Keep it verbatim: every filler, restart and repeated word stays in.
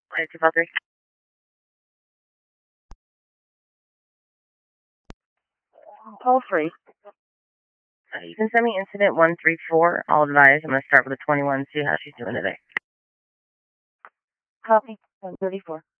Flight two five three. Call free. Uh, you can send me incident one three four. I'll advise. I'm going to start with a twenty-one, see how she's doing today. Copy. one thirty-four.